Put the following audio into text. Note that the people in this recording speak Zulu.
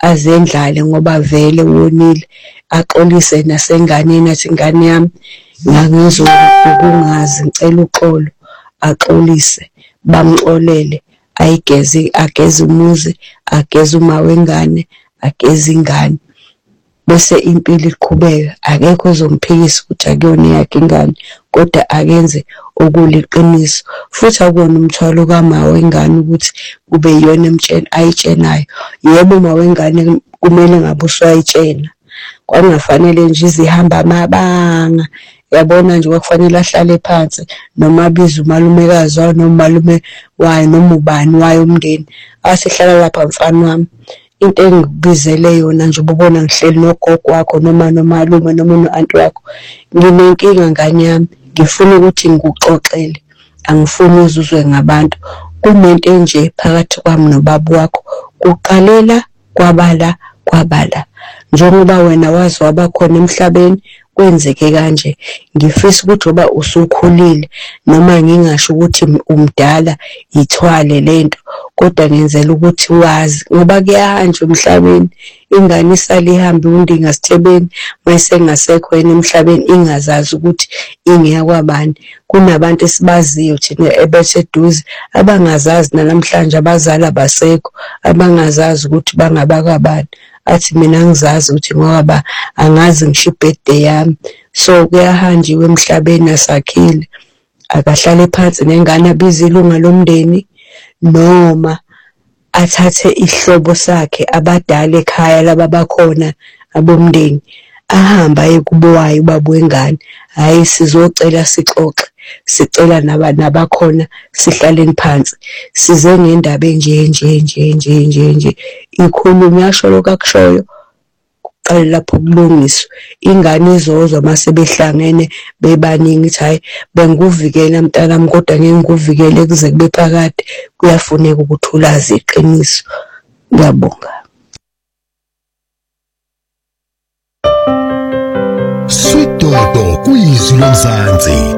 azendlale ngoba vele wonile, axolise nasenganeni athi ingane yami ngangizwa ukungazi ngicela uxolo, axolise bamxolele ayigeze, ageze umuzi, ageze uma wengane, ageze ingane, bese impilo iqhubeka. Akekho ozomphikisa ukuthi akuyona yakhe ingane, kodwa akenze okuliqiniso. Futhi akuwona umthwalo kama wengane ukuthi kube iyona ayitshenayo. Yebo, uma wengane kumele ngabe usayitshena, kwakungafanele nje izihamba amabanga, yabona nje kwakufanele ahlale phansi noma abize umalumekazi wayo noma umalume wayo noma ubani wayo umndeni, athi hlala lapha mfana wami, into engikubizele yona nje ubona ngihleli nogogo wakho noma nomalume noma no-anti wakho, nginenkinga ngane yami, ngifuna ukuthi ngikuxoxele, angifuni uzuzwe ngabantu. Kunento enje phakathi kwami nobaba wakho, kuqalela kwabala. Njengoba wena wazi wabakhona emhlabeni, kwenzeke kanje. Ngifisa ukuthi ngoba usukhulile noma ngingasho ukuthi umdala, ithwale lento, kodwa ngenzela ukuthi wazi ngoba kuyahanjwa emhlabeni, ingane isale ihambe undinga sithebeni, mayisengasekho yena emhlabeni ingazazi ukuthi ingeyakwabani. Kunabantu esibaziyo thina ebeseduze abangazazi namhlanje, abazali abasekho, abangazazi ukuthi bangabakwabani. Athi mina ngizazi ukuthi ngoba angazi ngisho ibirthday yami. So kuyahanjiwe emhlabeni, asakhile, akahlale phansi nengane, abize ilunga lomndeni noma athathe ihlobo sakhe abadala ekhaya laba bakhona abomndeni, ahamba aye kubo wayo ubaba wengane. Hhayi, sizocela sixoxe, sicela nabakhona sihlaleni phansi, size ngendaba enje ikhulunywe, yasho lokho akushoyo, kuqale lapho kulungiswe. Ingane izozwa mase behlangene bebaningi ithi hhayi bengikuvikela mntanami, kodwa ngeke ngikuvikele kuze kube phakade. Kuyafuneka ukuthi ulazi iqiniso. Ngiyabonga. Sweet Dodo kuyizwi lomzansi.